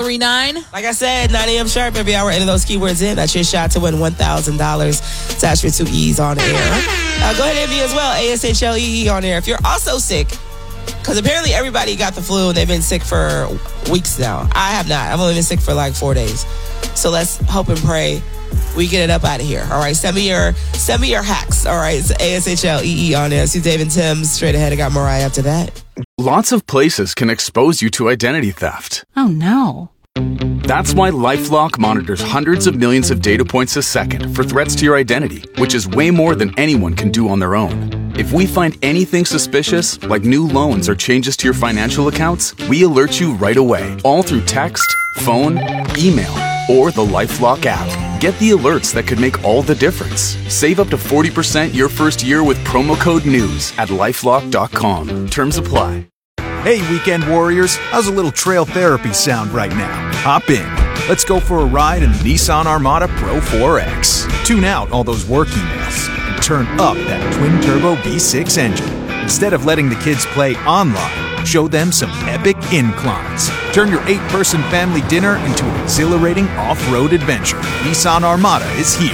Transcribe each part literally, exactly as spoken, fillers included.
three nine. Like I said, nine a.m. sharp every hour. Enter those keywords in. That's your shot to win one thousand dollars. Attach your two E's on air. Uh, go ahead and be as well. A S H L E E on air. If you're also sick, because apparently everybody got the flu and they've been sick for weeks now. I have not. I've only been sick for like four days. So let's hope and pray we get it up out of here. All right, send me your send me your hacks. All right, it's A S H L E E on air. See Dave and Tim straight ahead. I got Mariah after that. Lots of places can expose you to identity theft. Oh, no. That's why LifeLock monitors hundreds of millions of data points a second for threats to your identity, which is way more than anyone can do on their own. If we find anything suspicious, like new loans or changes to your financial accounts, we alert you right away, all through text, phone, email, or the LifeLock app. Get the alerts that could make all the difference. Save up to forty percent your first year with promo code NEWS at lifelock dot com. Terms apply. Hey, weekend warriors, how's a little trail therapy sound right now? Hop in. Let's go for a ride in the Nissan Armada Pro four X. Tune out all those work emails and turn up that twin-turbo V six engine. Instead of letting the kids play online, show them some epic inclines. Turn your eight-person family dinner into an exhilarating off-road adventure. Nissan Armada is here.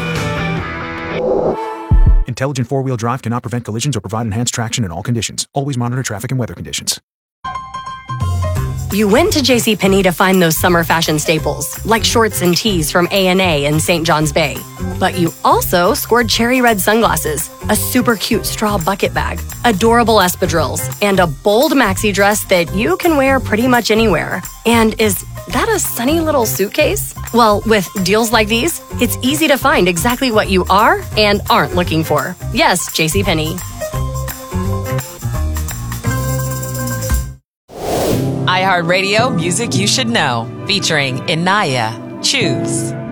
Intelligent four-wheel drive cannot prevent collisions or provide enhanced traction in all conditions. Always monitor traffic and weather conditions. You went to JCPenney to find those summer fashion staples, like shorts and tees from A and A in Saint John's Bay. But you also scored cherry red sunglasses, a super cute straw bucket bag, adorable espadrilles, and a bold maxi dress that you can wear pretty much anywhere. And is that a sunny little suitcase? Well, with deals like these, it's easy to find exactly what you are and aren't looking for. Yes, JCPenney. iHeartRadio Music You Should Know, featuring Inaya. Choose.